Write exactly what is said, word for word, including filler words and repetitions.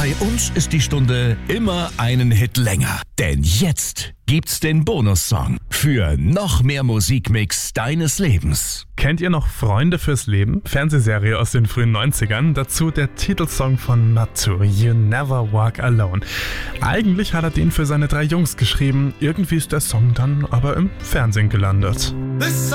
Bei uns ist die Stunde immer einen Hit länger. Denn jetzt gibt's den Bonussong für noch mehr Musikmix deines Lebens. Kennt ihr noch Freunde fürs Leben? Fernsehserie aus den frühen neunzigern. Dazu der Titelsong von Natur, You Never Walk Alone. Eigentlich hat er den für seine drei Jungs geschrieben. Irgendwie ist der Song dann aber im Fernsehen gelandet.